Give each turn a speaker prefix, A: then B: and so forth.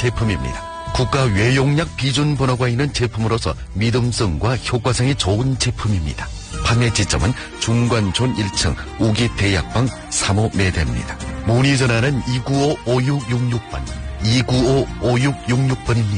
A: 제품입니다. 국가 외용약 비준 번호가 있는 제품으로서 믿음성과 효과성이 좋은 제품입니다. 판매 지점은 중관촌 1층 우기 대약방 3호 매대입니다. 문의 전화는 295-5666번, 295-5666번입니다.